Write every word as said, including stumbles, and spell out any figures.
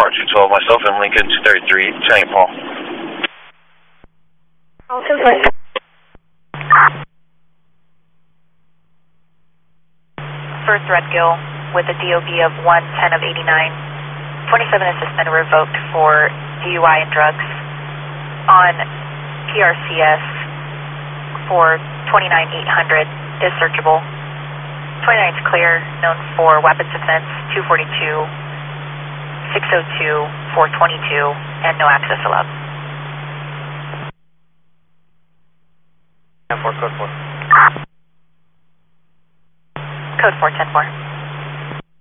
R two twelve, myself and Lincoln two thirty-three, Saint Paul. All ten four. First Red Gill with a D O B of one ten of eighty-nine. twenty-seven is suspended revoked for D U I and drugs. On P R C S for twenty-nine eight hundred is searchable. twenty-nine is clear, known for weapons offense, two forty-two, six oh two, four twenty-two, and no access allowed. ten four, code four. Code four ten four.